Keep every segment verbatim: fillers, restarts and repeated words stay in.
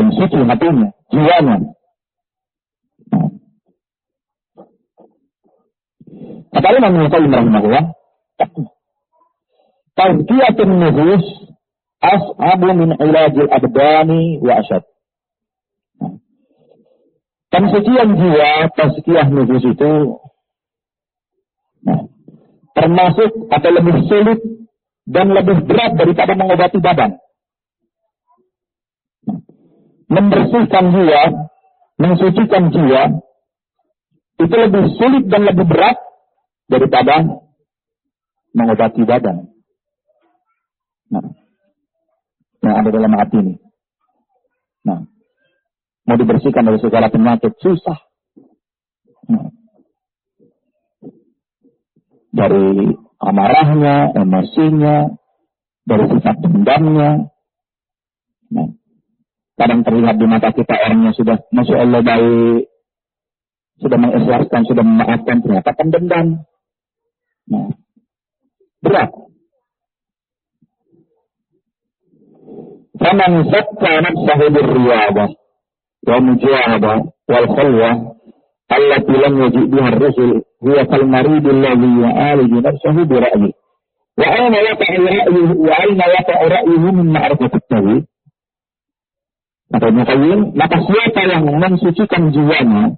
yang suci hatinya, jiwanya. Nah. Kata Imam Ibnu Qayyim rahimahullah, tazkiyatun nufus as'abu min ilajil abdani wa asyad. Pensucian jiwa, tazkiyah nufus itu nah, termasuk atau lebih sulit dan lebih berat daripada mengobati badan. Membersihkan jiwa, mensucikan jiwa, itu lebih sulit dan lebih berat daripada mengobati badan. Nah, yang ada dalam hati ini. Nah, mau dibersihkan dari segala penyakit susah. Nah, dari amarahnya, emosinya, dari sifat dendamnya. Nah, kadang terlihat di mata kita orangnya sudah, Masya Allah baik, sudah mengikhlaskan, sudah memaafkan, ternyata pendendam. Nah, berat. Faman zakka nafsahu birriyadah wa mujahadah wal khalwah allati lam yaji' biha ar-rusul huwa kal marid alladhi ya'aliju nafsahu bi ra'yihi wa ayna yaqa'u ra'yuhu wa ayna yaqa'u ra'yuhu min ma'rifati at-tawhid. Kata Ibnu Qayyim, maka siapa yang mensucikan jiwanya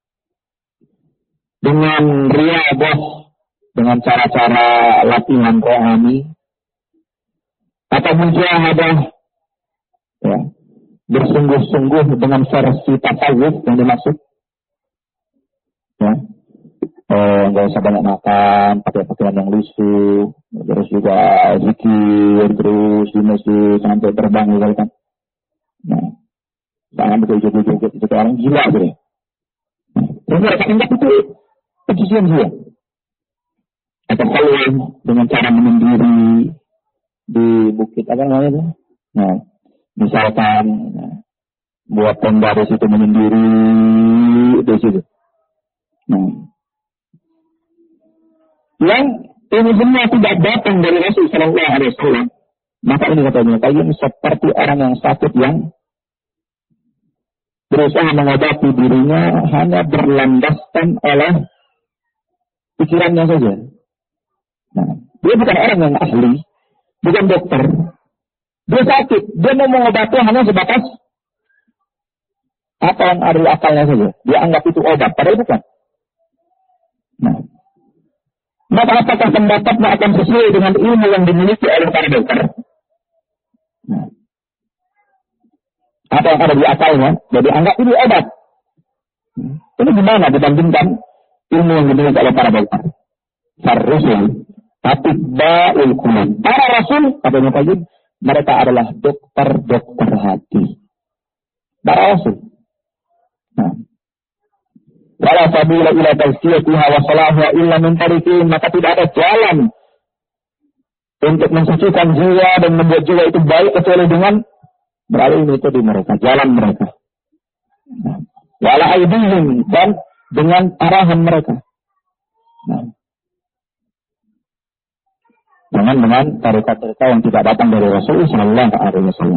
dengan riyadah, dengan cara-cara latihan rohani, atau mujahadah, ya, bersungguh-sungguh dengan versi tasawuf yang dimaksud, ya, oh, nggak usah banyak makan, pakai pakaian yang lusuh, terus juga zikir, terus di masjid sampai terbang, gitu kan. Nah, jangan betul-betul itu orang gila gitu. Terus mereka anggap itu pensucian jiwa. Atau kalau dengan cara menyendiri di bukit apa namanya itu? Nah, misalkan nah, buat tenda di situ menyendiri di situ. Nah, yang ini semua tidak datang dari Rasul Sallallahu Alaihi Wasallam. Maka ini katanya kalian seperti orang yang sakit yang berusaha mengobati dirinya hanya berlandaskan oleh pikirannya saja. Nah, dia bukan orang yang ahli, bukan dokter. Dia sakit, dia mau mengobati hanya sebatas apa yang ada di akalnya saja. Dia anggap itu obat, padahal bukan. Nah, maka apakah pendapatnya akan sesuai dengan ilmu yang dimiliki oleh para dokter? Nah, apa yang ada di akalnya, jadi anggap ini obat. Ini gimana dibandingkan ilmu yang dimiliki oleh para dokter? Farrusul, atibba'ul qulub. Para rasul, katanya Qayyim, mereka adalah dokter-dokter hati. Para rasul. Nah, wala sabila ila tazkiyatiha wa salahiha illa min tariqin, maka tidak ada jalan untuk mensucikan jiwa dan membuat jiwa itu baik kecuali dengan melalui metode mereka, jalan mereka. Nah, wala aidihim, dan dengan arahan mereka. Nah, jangan dengan tarekat-tarekat yang tidak datang dari Rasul Sallallahu Alaihi Wasallam.